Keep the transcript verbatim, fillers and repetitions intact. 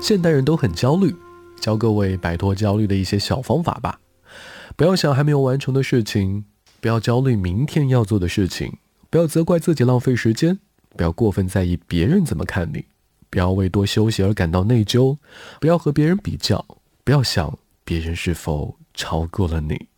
现代人都很焦虑，教各位摆脱焦虑的一些小方法吧。不要想还没有完成的事情，不要焦虑明天要做的事情，不要责怪自己浪费时间，不要过分在意别人怎么看你，不要为多休息而感到内疚，不要和别人比较，不要想别人是否超过了你。